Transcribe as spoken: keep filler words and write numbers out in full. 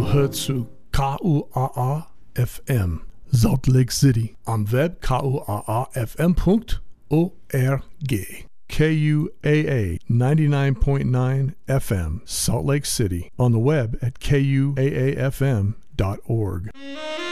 hört zu K U A A F M, Salt Lake City, am Web K U A A F M Punkt O R G. K U A A ninety-nine point nine F M, Salt Lake City, on the web at K U A A F M dot org.